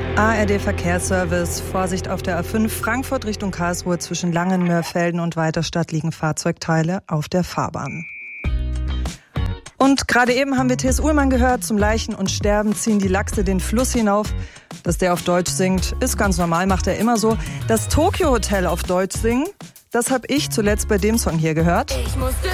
ARD Verkehrsservice. Vorsicht auf der A5 Frankfurt Richtung Karlsruhe zwischen Langen, Mörfelden und Weiterstadt liegen Fahrzeugteile auf der Fahrbahn. Und gerade eben haben wir T.S. Uhlmann gehört, zum Leichen und Sterben ziehen die Lachse den Fluss hinauf. Dass der auf Deutsch singt, ist ganz normal, macht er immer so. Das Tokyo Hotel auf Deutsch singen, das habe ich zuletzt bei dem Song hier gehört.